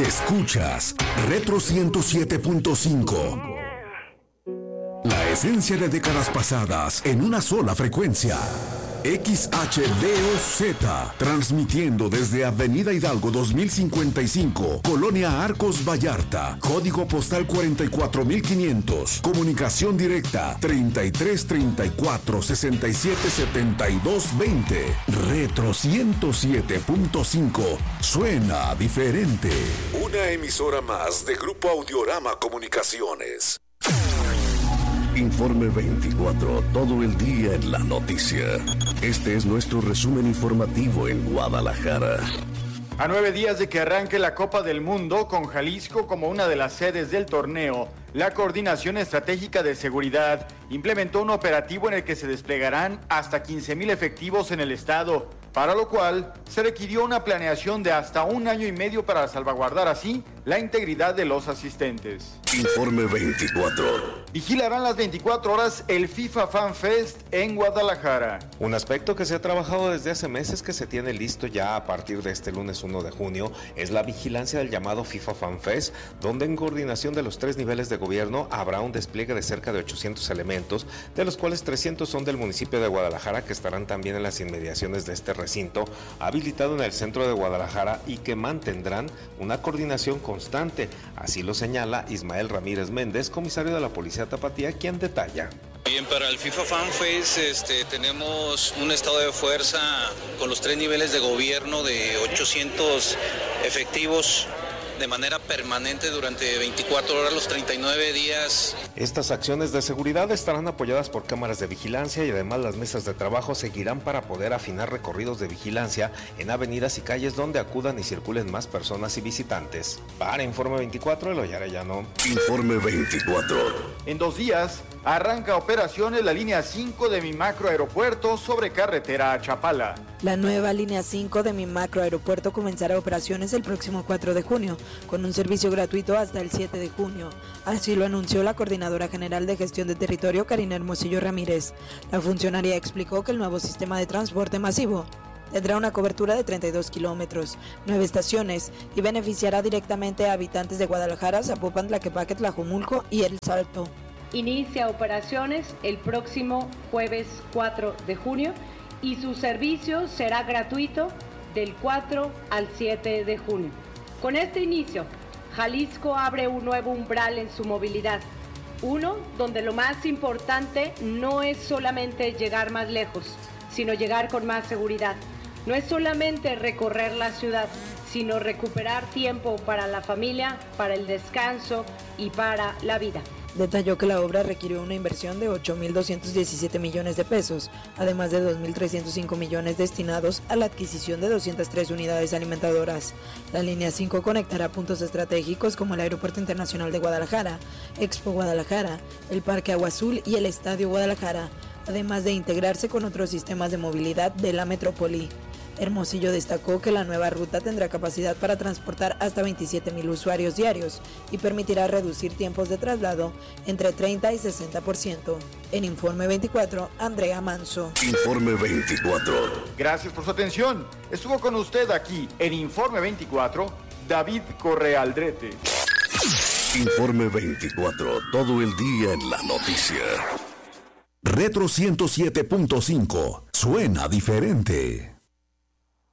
Escuchas Retro 107.5. La esencia de décadas pasadas en una sola frecuencia. XHDOZ, transmitiendo desde Avenida Hidalgo 2055, Colonia Arcos Vallarta, código postal 44500, comunicación directa 3334-677220. Retro 107.5, suena diferente. Una emisora más de Grupo Audiorama Comunicaciones. Informe 24, todo el día en la noticia. Este es nuestro resumen informativo en Guadalajara. A 9 días de que arranque la Copa del Mundo, con Jalisco como una de las sedes del torneo, la Coordinación Estratégica de Seguridad implementó un operativo en el que se desplegarán hasta 15,000 efectivos en el estado, para lo cual se requirió una planeación de hasta 1 año y medio para salvaguardar así la integridad de los asistentes. Informe 24. Vigilarán las 24 horas el FIFA Fan Fest en Guadalajara. Un aspecto que se ha trabajado desde hace meses, que se tiene listo ya a partir de este lunes 1 de junio, es la vigilancia del llamado FIFA Fan Fest, donde en coordinación de los 3 niveles de gobierno habrá un despliegue de cerca de 800 elementos, de los cuales 300 son del municipio de Guadalajara, que estarán también en las inmediaciones de este recinto, habilitado en el centro de Guadalajara, y que mantendrán una coordinación constante. Así lo señala Ismael Ramírez Méndez, comisario de la Policía Tapatía, quien detalla. Bien, para el FIFA Fan Fest tenemos un estado de fuerza con los 3 niveles de gobierno de 800 efectivos de manera permanente durante 24 horas los 39 días. Estas acciones de seguridad estarán apoyadas por cámaras de vigilancia, y además las mesas de trabajo seguirán para poder afinar recorridos de vigilancia en avenidas y calles donde acudan y circulen más personas y visitantes. Para Informe 24, Eloy Arellano. Informe 24. En 2 días arranca operaciones la línea 5 de mi macroaeropuerto sobre carretera a Chapala. La nueva línea 5 de mi macroaeropuerto comenzará operaciones el próximo 4 de junio, con un servicio gratuito hasta el 7 de junio. Así lo anunció la Coordinadora General de Gestión de Territorio, Karina Hermosillo Ramírez. La funcionaria explicó que el nuevo sistema de transporte masivo tendrá una cobertura de 32 kilómetros, 9 estaciones, y beneficiará directamente a habitantes de Guadalajara, Zapopan, Tlaquepaque, Tlajomulco y El Salto. Inicia operaciones el próximo jueves 4 de junio y su servicio será gratuito del 4 al 7 de junio. Con este inicio, Jalisco abre un nuevo umbral en su movilidad. Uno donde lo más importante no es solamente llegar más lejos, sino llegar con más seguridad. No es solamente recorrer la ciudad, sino recuperar tiempo para la familia, para el descanso y para la vida. Detalló que la obra requirió una inversión de 8.217 millones de pesos, además de 2.305 millones destinados a la adquisición de 203 unidades alimentadoras. La línea 5 conectará puntos estratégicos como el Aeropuerto Internacional de Guadalajara, Expo Guadalajara, el Parque Agua Azul y el Estadio Guadalajara, además de integrarse con otros sistemas de movilidad de la metrópoli. Hermosillo destacó que la nueva ruta tendrá capacidad para transportar hasta 27,000 usuarios diarios y permitirá reducir tiempos de traslado entre 30 y 60%. En Informe 24, Andrea Manso. Informe 24. Gracias por su atención. Estuvo con usted aquí en Informe 24, David Correa Aldrete. Informe 24, todo el día en la noticia. Retro 107.5, suena diferente.